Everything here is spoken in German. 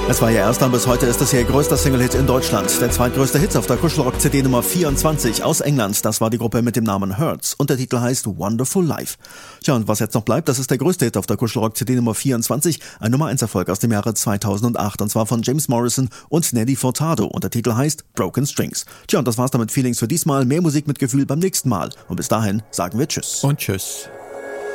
Es war ihr erster und bis heute ist es ihr größter Single-Hit in Deutschland. Der zweitgrößte Hit auf der Kuschelrock-CD Nummer 24 aus England. Das war die Gruppe mit dem Namen Hurts und der Titel heißt Wonderful Life. Tja, und was jetzt noch bleibt, das ist der größte Hit auf der Kuschelrock-CD Nummer 24, ein Nummer 1 Erfolg aus dem Jahre 2008 und zwar von James Morrison und Nelly Furtado und der Titel heißt Broken Strings. Tja, und das war's damit Feelings für diesmal. Mehr Musik mit Gefühl beim nächsten Mal. Und bis dahin sagen wir Tschüss. Und Tschüss.